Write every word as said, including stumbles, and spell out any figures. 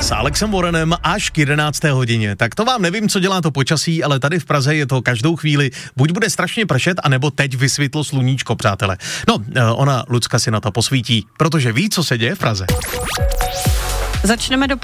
s Alexem Warrenem až k jedenácté hodině. Tak to vám nevím, co dělá to počasí, ale tady v Praze je to každou chvíli. Buď bude strašně pršet, anebo teď vysvětlo sluníčko, přátelé. No, ona, Lucka si na to posvítí, protože ví, co se děje v Praze. Začneme do